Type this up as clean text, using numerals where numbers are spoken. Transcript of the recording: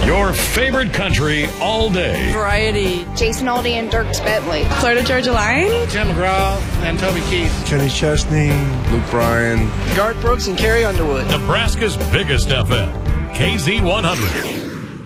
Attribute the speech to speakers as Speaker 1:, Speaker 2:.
Speaker 1: Your favorite country all day.
Speaker 2: Variety.
Speaker 3: Jason Aldean and Dierks Bentley.
Speaker 2: Florida Georgia Line.
Speaker 4: Tim McGraw and Toby Keith.
Speaker 5: Kenny Chesney.
Speaker 6: Luke Bryan.
Speaker 7: Garth Brooks and Carrie Underwood.
Speaker 1: Nebraska's biggest FM. KZ100.